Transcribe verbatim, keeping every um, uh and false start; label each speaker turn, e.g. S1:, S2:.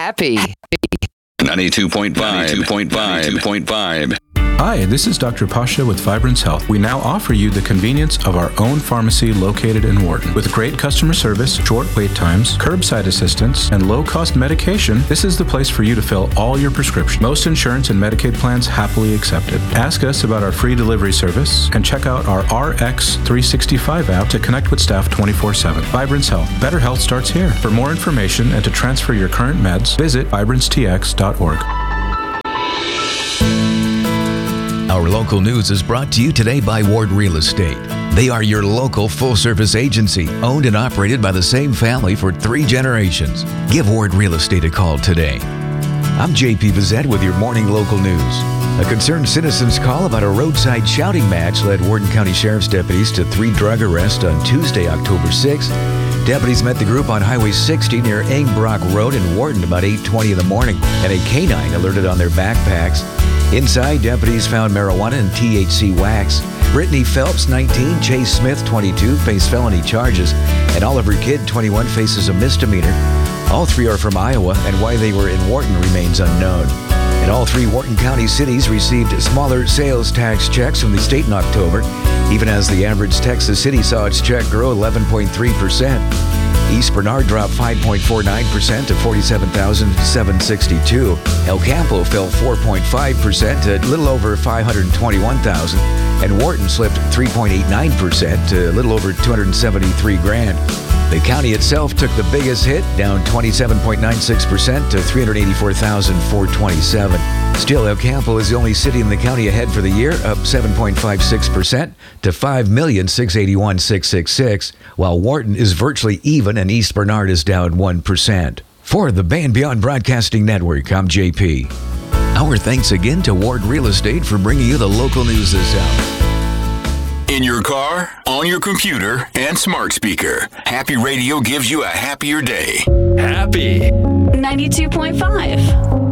S1: happy.
S2: ninety-two point five, ninety-two point five, ninety-two point five.
S3: Hi, this is Doctor Pasha with Vibrance Health. We now offer you the convenience of our own pharmacy located in Wharton. With great customer service, short wait times, curbside assistance, and low-cost medication, this is the place for you to fill all your prescriptions. Most insurance and Medicaid plans happily accepted. Ask us about our free delivery service and check out our R X three sixty-five app to connect with staff twenty-four seven. Vibrance Health. Better health starts here. For more information and to transfer your current meds, visit vibrance t x dot org.
S4: Our local news is brought to you today by Ward Real Estate. They are your local full-service agency, owned and operated by the same family for three generations. Give Ward Real Estate a call today. I'm J P Bizette with your morning local news. A concerned citizen's call about a roadside shouting match led Wharton County Sheriff's deputies to three drug arrests on Tuesday, October sixth. Deputies met the group on Highway sixty near Engbrock Road in Wharton about eight twenty in the morning, and a canine alerted on their backpacks. Inside, deputies found marijuana and T H C wax. Brittany Phelps, nineteen, Chase Smith, twenty-two, face felony charges, and Oliver Kidd, twenty-one, faces a misdemeanor. All three are from Iowa, and why they were in Wharton remains unknown. And all three Wharton County cities received smaller sales tax checks from the state in October, even as the average Texas city saw its check grow eleven point three percent. East Bernard dropped five point four nine percent to forty-seven thousand seven hundred sixty-two. El Campo fell four point five percent to a little over five hundred twenty-one thousand. And Wharton slipped three point eight nine percent to a little over two hundred seventy-three grand. The county itself took the biggest hit, down twenty-seven point nine six percent to three hundred eighty-four thousand four hundred twenty-seven. Still, El Campo is the only city in the county ahead for the year, up seven point five six percent to five million six hundred eighty-one thousand six hundred sixty-six, while Wharton is virtually even and East Bernard is down one percent. For the Band Beyond Broadcasting Network, I'm J P. Our thanks again to Ward Real Estate for bringing you the local news this hour.
S2: In your car, on your computer, and smart speaker, Happy Radio gives you a happier day.
S5: Happy
S6: ninety-two point five.